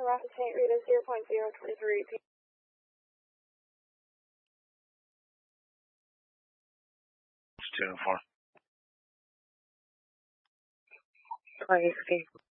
Rapid St. Rita 0.023. It's 2 and 4. 2016.